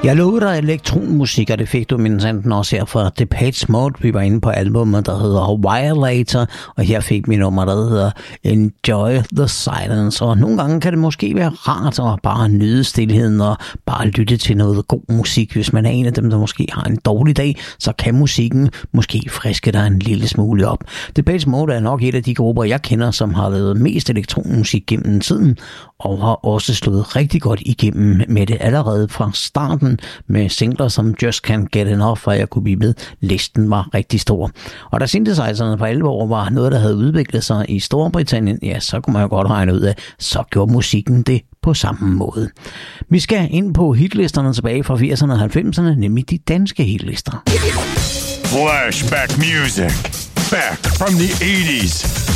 Jeg lovede dig elektronmusik, og det fik du mindsanden også her fra Depeche Mode. Vi var inde på albumet, der hedder Violator, og her fik vi nummer, der hedder Enjoy the Silence. Og nogle gange kan det måske være rart at bare nyde stilheden og bare lytte til noget god musik. Hvis man er en af dem, der måske har en dårlig dag, så kan musikken måske friske dig en lille smule op. Depeche Mode er nok et af de grupper, jeg kender, som har lavet mest elektronmusik gennem tiden, og har også slået rigtig godt igennem med det allerede fra starten, med singler som Just Can't Get Enough, og jeg kunne blive med. Listen var rigtig stor. Og da synthesizerne for 11 år var noget, der havde udviklet sig i Storbritannien, ja, så kunne man jo godt regne ud af, så gjorde musikken det på samme måde. Vi skal ind på hitlisterne tilbage fra 80'erne og 90'erne, nemlig de danske hitlister. Flashback music. Back from the 80s.